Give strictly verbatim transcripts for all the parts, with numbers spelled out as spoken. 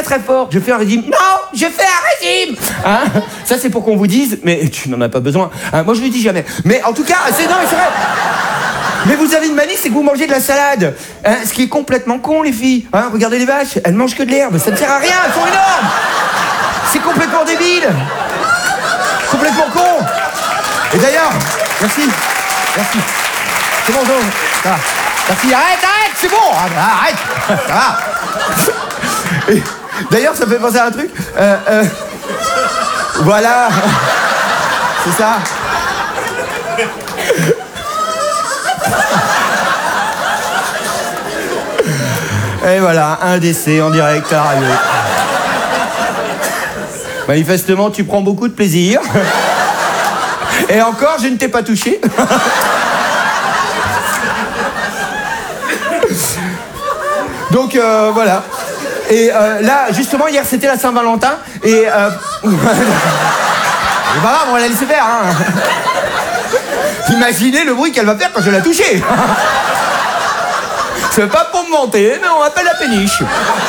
très fort. Je fais un régime. Non, je fais un régime. Hein, ça, c'est pour qu'on vous dise, mais tu n'en as pas besoin. Hein, moi, je le dis jamais. Mais en tout cas, c'est non, mais c'est vrai. Mais vous avez une manie, c'est que vous mangez de la salade. Hein, ce qui est complètement con, les filles. Hein, regardez les vaches, elles mangent que de l'herbe. Ça ne sert à rien, elles sont énormes. C'est complètement débile. Complètement con. Et d'ailleurs, merci. Merci. C'est bon, donc. Ça va. Merci, arrête, arrête, c'est bon. Arrête, ça va. Et d'ailleurs, ça me fait penser à un truc. Euh, euh, voilà. C'est ça. Et voilà, un décès en direct à la radio. Manifestement, tu prends beaucoup de plaisir. Et encore, je ne t'ai pas touché. Donc, euh, voilà. Et euh, là, justement, hier, c'était la Saint-Valentin. Et... Euh... C'est pas grave, on va la laisser faire. Hein. Imaginez le bruit qu'elle va faire quand je la toucher. C'est pas pour me vanter, mais on appelle la péniche.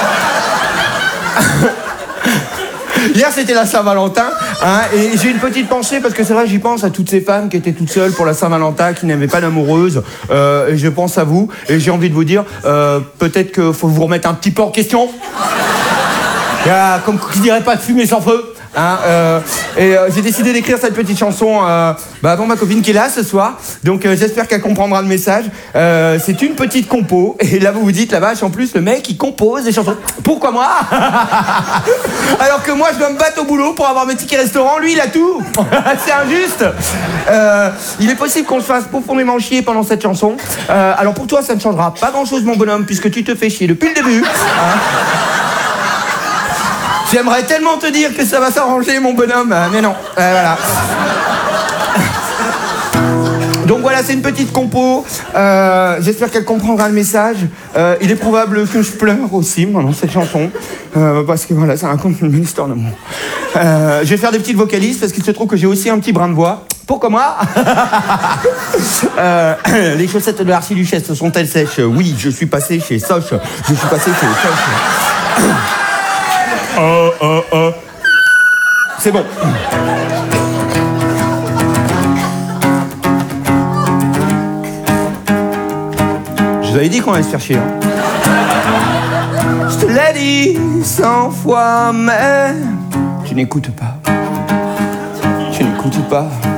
Hier, c'était la Saint-Valentin, hein, et j'ai une petite pensée, parce que c'est vrai, j'y pense à toutes ces femmes qui étaient toutes seules pour la Saint-Valentin, qui n'avaient pas d'amoureuse, euh, et je pense à vous, et j'ai envie de vous dire, euh, peut-être qu'il faut vous remettre un petit peu en question. Ah, comme qui dirait pas de fumer sans feu. Hein, euh, et euh, j'ai décidé d'écrire cette petite chanson euh, bah, avant ma copine qui est là ce soir. Donc euh, j'espère qu'elle comprendra le message. Euh, c'est une petite compo. Et là vous vous dites, la vache, en plus le mec il compose des chansons. Pourquoi moi? Alors que moi je dois me battre au boulot pour avoir mes tickets restaurants. Lui il a tout. C'est injuste. euh, Il est possible qu'on se fasse profondément chier pendant cette chanson. euh, Alors pour toi ça ne changera pas grand chose mon bonhomme, puisque tu te fais chier depuis le début, hein. J'aimerais tellement te dire que ça va s'arranger, mon bonhomme, mais non. Euh, voilà. Donc voilà, c'est une petite compo. Euh, J'espère qu'elle comprendra le message. Euh, il est probable que je pleure aussi pendant cette chanson, euh, parce que voilà, ça raconte une belle histoire d'amour. Euh, je vais faire des petites vocalises parce qu'il se trouve que j'ai aussi un petit brin de voix. Pourquoi moi? euh, Les chaussettes de l'archiduchesse sont-elles sèches? Oui, je suis passé chez Soch. Je suis passé chez Soch. Oh, oh, oh. C'est bon. Je vous avais dit qu'on allait se faire chier. Hein. Je te l'ai dit cent fois, mais tu n'écoutes pas. Tu n'écoutes pas.